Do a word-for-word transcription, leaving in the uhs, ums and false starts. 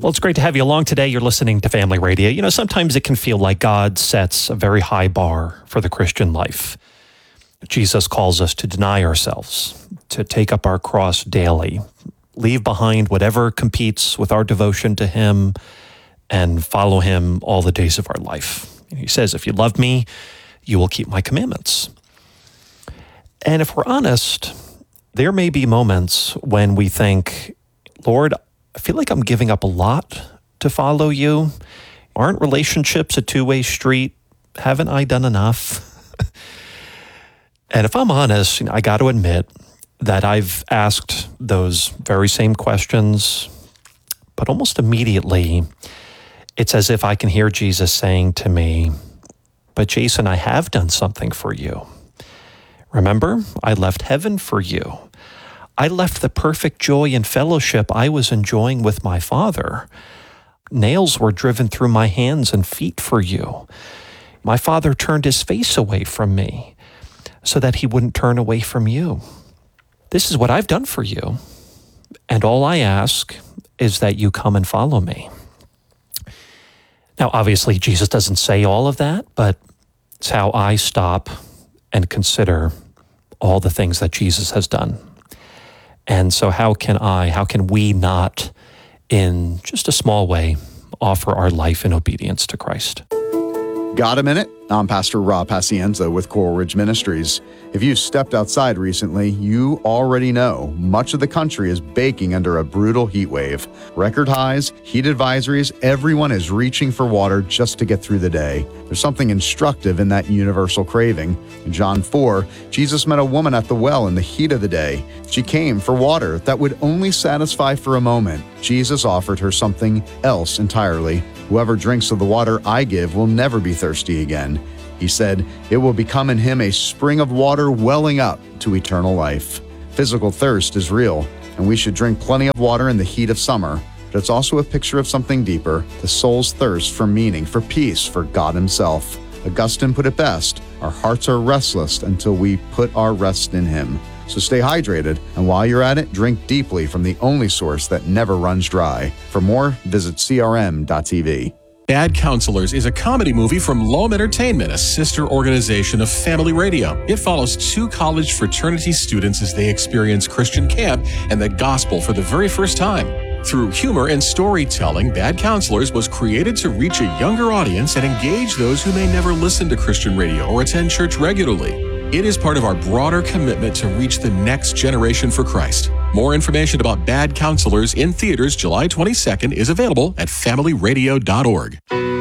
Well, it's great to have you along today. You're listening to Family Radio. You know, sometimes it can feel like God sets a very high bar for the Christian life. Jesus calls us to deny ourselves, to take up our cross daily, leave behind whatever competes with our devotion to Him, and follow Him all the days of our life. He says, if you love me, you will keep my commandments. And if we're honest, there may be moments when we think, Lord, I feel like I'm giving up a lot to follow you. Aren't relationships a two-way street? Haven't I done enough? And if I'm honest, you know, I got to admit that I've asked those very same questions, but almost immediately, it's as if I can hear Jesus saying to me, but Jason, I have done something for you. Remember, I left heaven for you. I left the perfect joy and fellowship I was enjoying with my Father. Nails were driven through my hands and feet for you. My Father turned His face away from me so that He wouldn't turn away from you. This is what I've done for you, and all I ask is that you come and follow me. Now, obviously, Jesus doesn't say all of that, but it's how I stop and consider all the things that Jesus has done. And so how can I, how can we not, in just a small way, offer our life in obedience to Christ? Got a minute? I'm Pastor Rob Pacienza with Coral Ridge Ministries. If you've stepped outside recently, you already know much of the country is baking under a brutal heat wave. Record highs, heat advisories, everyone is reaching for water just to get through the day. There's something instructive in that universal craving. In John four, Jesus met a woman at the well in the heat of the day. She came for water that would only satisfy for a moment. Jesus offered her something else entirely. Whoever drinks of the water I give will never be thirsty again. He said, it will become in him a spring of water welling up to eternal life. Physical thirst is real, and we should drink plenty of water in the heat of summer. But it's also a picture of something deeper, the soul's thirst for meaning, for peace, for God Himself. Augustine put it best, our hearts are restless until we put our rest in Him. So stay hydrated, and while you're at it, drink deeply from the only source that never runs dry. For more, visit C R M dot T V. Bad Counselors is a comedy movie from Loam Entertainment, a sister organization of Family Radio. It follows two college fraternity students as they experience Christian camp and the gospel for the very first time. Through humor and storytelling, Bad Counselors was created to reach a younger audience and engage those who may never listen to Christian radio or attend church regularly. It is part of our broader commitment to reach the next generation for Christ. More information about Bad Counselors in theaters July twenty-second is available at family radio dot org.